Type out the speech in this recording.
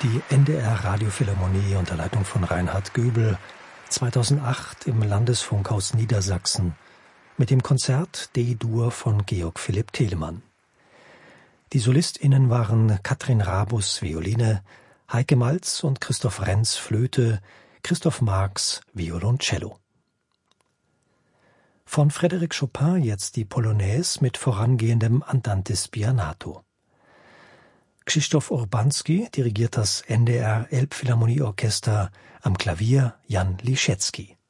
Die NDR Radiophilharmonie unter Leitung von Reinhard Göbel 2008 im Landesfunkhaus Niedersachsen mit dem Konzert D-Dur von Georg Philipp Telemann. Die SolistInnen waren Katrin Rabus Violine, Heike Malz und Christoph Renz Flöte, Christoph Marx Violoncello. Von Frédéric Chopin jetzt die Polonaise mit vorangehendem Andante spianato. Krzysztof Urbanski dirigiert das NDR Elbphilharmonieorchester, am Klavier Jan Liszewski.